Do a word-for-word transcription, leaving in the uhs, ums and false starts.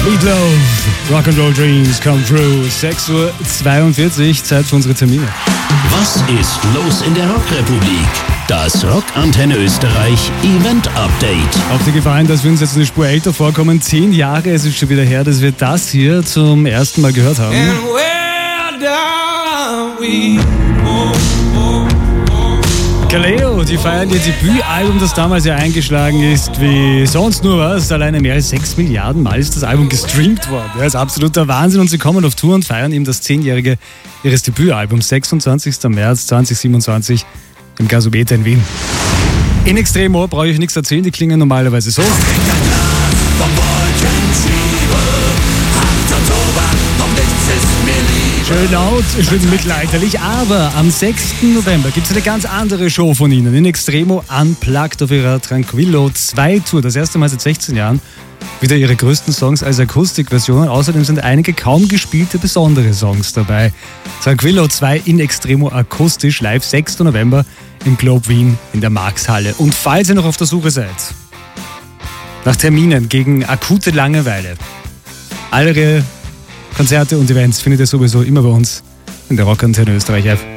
Meatloaf, Rock'n'Roll Dreams Come True. sechs Uhr zweiundvierzig, Zeit für unsere Termine. Was ist los in der Rockrepublik? Das Rockantenne Österreich Event Update. Auf dir gefallen, dass wir uns jetzt eine Spur älter vorkommen. Zehn Jahre, es ist schon wieder her, dass wir das hier zum ersten Mal gehört haben. And where do we go? Kaleo, die feiern ihr Debütalbum, das damals ja eingeschlagen ist wie sonst nur was. Alleine mehr als sechs Milliarden Mal ist das Album gestreamt worden. Das ist absoluter Wahnsinn und sie kommen auf Tour und feiern eben das zehnjährige ihres Debütalbums. sechsundzwanzigster März zweitausendsiebenundzwanzig im Gasometer in Wien. In Extremo brauche ich nichts erzählen, die klingen normalerweise so. Schön laut, schön mittelalterlich, aber am sechsten November gibt es eine ganz andere Show von ihnen. In Extremo Unplugged auf ihrer Tranquillo zwei Tour. Das erste Mal seit sechzehn Jahren. Wieder ihre größten Songs als Akustikversionen. Außerdem sind einige kaum gespielte besondere Songs dabei. Tranquillo zwei in Extremo akustisch live sechster November im Globe Wien in der Marxhalle. Und falls ihr noch auf der Suche seid nach Terminen gegen akute Langeweile, alle Konzerte und Events findet ihr sowieso immer bei uns in der Rockantenne Österreich F.